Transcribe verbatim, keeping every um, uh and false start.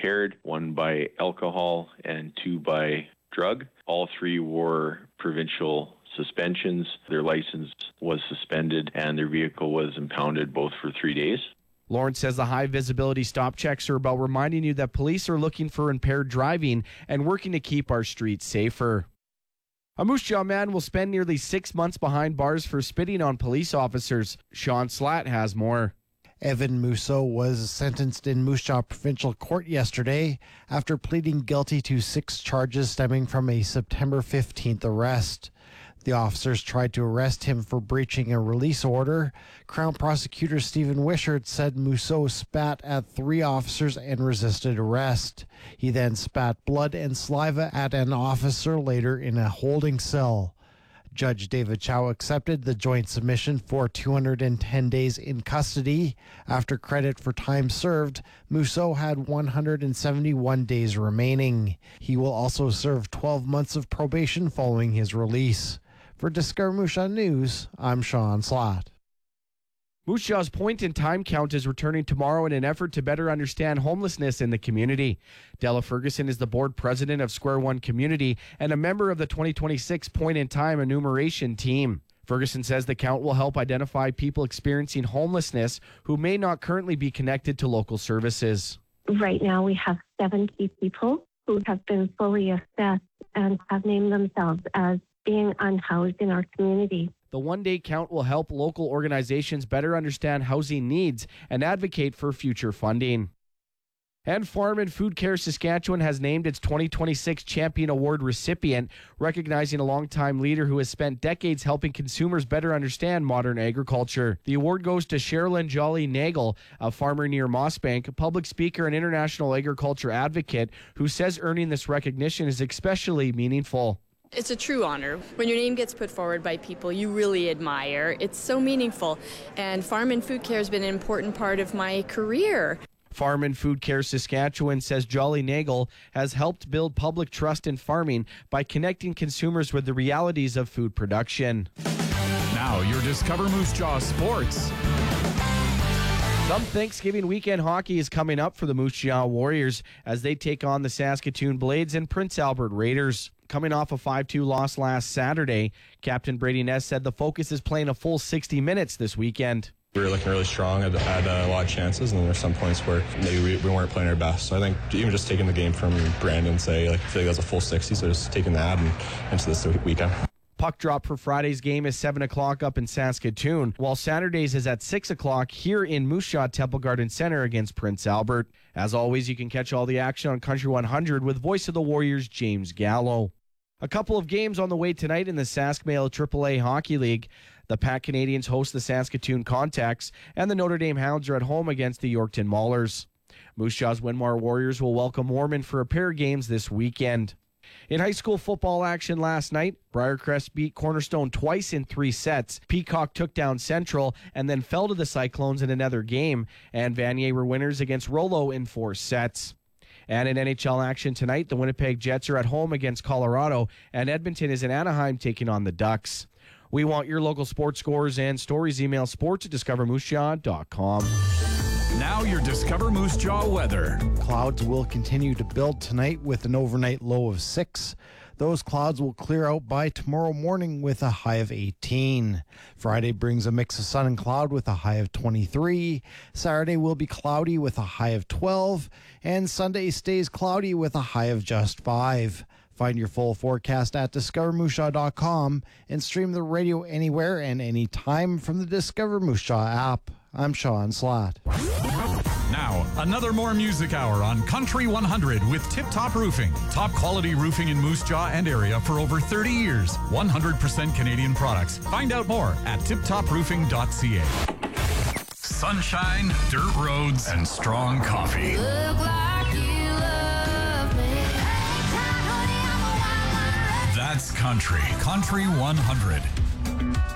impaired, one by alcohol, and two by drug. All three wore provincial suspensions. Their license was suspended and their vehicle was impounded both for three days. Lawrence says the high-visibility stop checks are about reminding you that police are looking for impaired driving and working to keep our streets safer. A Moose Jaw man will spend nearly six months behind bars for spitting on police officers. Sean Slatt has more. Evan Mousseau was sentenced in Moose Jaw Provincial Court yesterday after pleading guilty to six charges stemming from a September fifteenth arrest. The officers tried to arrest him for breaching a release order. Crown Prosecutor Stephen Wishart said Mousseau spat at three officers and resisted arrest. He then spat blood and saliva at an officer later in a holding cell. Judge David Chow accepted the joint submission for two hundred ten days in custody. After credit for time served, Mousseau had one hundred seventy-one days remaining. He will also serve twelve months of probation following his release. For Discover Moose Jaw News, I'm Sean Slatt. Moose Jaw's point in time count is returning tomorrow in an effort to better understand homelessness in the community. Della Ferguson is the board president of Square One Community and a member of the twenty twenty-six point in time enumeration team. Ferguson says the count will help identify people experiencing homelessness who may not currently be connected to local services. Right now we have seventy people who have been fully assessed and have named themselves as being unhoused in our community. The one-day count will help local organizations better understand housing needs and advocate for future funding. And Farm and Food Care Saskatchewan has named its twenty twenty-six Champion Award recipient, recognizing a longtime leader who has spent decades helping consumers better understand modern agriculture. The award goes to Sherilyn Jolly Nagel, a farmer near Mossbank, a public speaker and international agriculture advocate, who says earning this recognition is especially meaningful. It's a true honor. When your name gets put forward by people you really admire, it's so meaningful. And Farm and Food Care has been an important part of my career. Farm and Food Care Saskatchewan says Jolly Nagel has helped build public trust in farming by connecting consumers with the realities of food production. Now your Discover Moose Jaw Sports. Some Thanksgiving weekend hockey is coming up for the Moose Jaw Warriors as they take on the Saskatoon Blades and Prince Albert Raiders. Coming off a five two loss last Saturday, Captain Brady Ness said the focus is playing a full sixty minutes this weekend. We were looking really strong, had, had uh, a lot of chances, and there were some points where maybe we, we weren't playing our best. So I think even just taking the game from Brandon, say, like, I feel like that was a full sixty, so just taking that and into this weekend. Puck drop for Friday's game is seven o'clock up in Saskatoon, while Saturday's is at six o'clock here in Moose Jaw Temple Garden Center against Prince Albert. As always, you can catch all the action on Country one hundred with voice of the Warriors, James Gallo. A couple of games on the way tonight in the Saskmail triple A Hockey League. The Pack Canadians host the Saskatoon Contacts, and the Notre Dame Hounds are at home against the Yorkton Maulers. Moose Jaw's Winmar Warriors will welcome Mormon for a pair of games this weekend. In high school football action last night, Briarcrest beat Cornerstone twice in three sets. Peacock took down Central and then fell to the Cyclones in another game, and Vanier were winners against Rollo in four sets. And in N H L action tonight, the Winnipeg Jets are at home against Colorado, and Edmonton is in Anaheim taking on the Ducks. We want your local sports scores and stories. Email sports at discover moose jaw dot com. Now your Discover Moose Jaw weather. Clouds will continue to build tonight with an overnight low of six. Those clouds will clear out by tomorrow morning with a high of eighteen. Friday brings a mix of sun and cloud with a high of twenty-three. Saturday will be cloudy with a high of twelve. And Sunday stays cloudy with a high of just five. Find your full forecast at discover moose jaw dot com and stream the radio anywhere and anytime from the Discover Moose Jaw app. I'm Sean Slatt. Now, another more music hour on Country one hundred with Tip Top Roofing. Top quality roofing in Moose Jaw and area for over thirty years. one hundred percent Canadian products. Find out more at tip top roofing dot c a. Sunshine, dirt roads, and strong coffee. Look like you love me. Anytime, honey, I'm a wild one. That's country. Country one hundred.